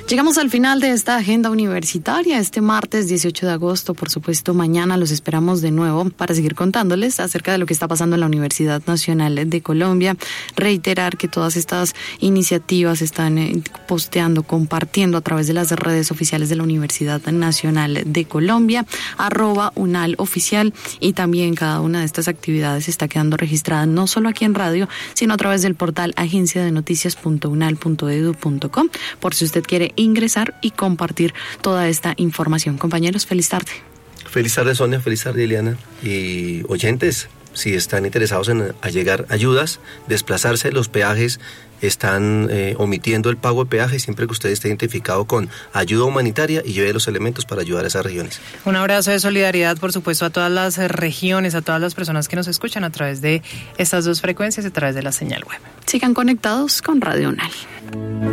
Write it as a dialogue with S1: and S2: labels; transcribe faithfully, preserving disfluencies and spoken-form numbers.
S1: Llegamos al final de esta agenda universitaria este martes dieciocho de agosto. Por supuesto, mañana los esperamos de nuevo para seguir contándoles acerca de lo que está pasando en la Universidad Nacional de Colombia. Reiterar que todas estas iniciativas están posteando, compartiendo a través de las redes oficiales de la Universidad Nacional de Colombia, arroba UNAL oficial, y también cada una de estas actividades está quedando registrada no solo aquí en radio, sino a través del portal agencia de noticias punto unal punto edu punto co, por si usted quiere ingresar y compartir toda esta información. Compañeros, feliz tarde.
S2: Feliz tarde, Sonia, feliz tarde, Eliana, y oyentes, si están interesados en allegar ayudas, desplazarse, los peajes están eh, omitiendo el pago de peaje siempre que usted esté identificado con ayuda humanitaria y lleve los elementos para ayudar a esas regiones.
S3: Un abrazo de solidaridad, por supuesto, a todas las regiones, a todas las personas que nos escuchan a través de estas dos frecuencias y a través de la señal web.
S1: Sigan conectados con Radio UNAL.